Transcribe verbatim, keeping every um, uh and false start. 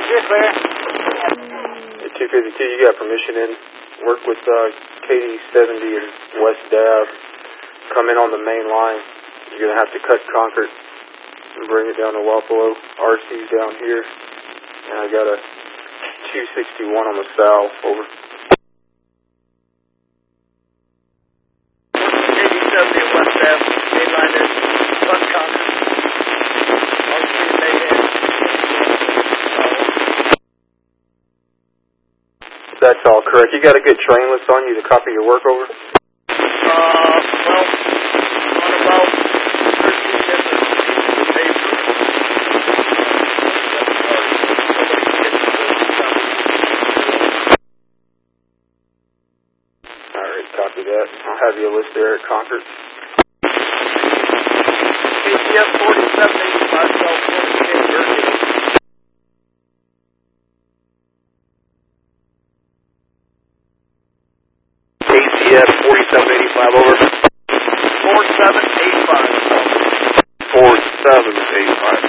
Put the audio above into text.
You're clear. At two fifty-two, you got permission in. Work with uh, K D seventy and West Dab. Come in on the main line. You're going to have to cut Concord and bring it down to Wapello. R C's down here. And I got a two sixty-one on the south. Over. K D seventy and West Dab. Main line is cut Concord. R C May in. That's all correct. You got a good train list on you to copy your work over? Uh, well, on about thirteen different pieces of paper. Alright, copy that. I'll have you a list there at Concord. K C F forty-seven eighty-five, South Florida, K C F forty-seven eighty-five, over. four seven eight five. four seven eight five.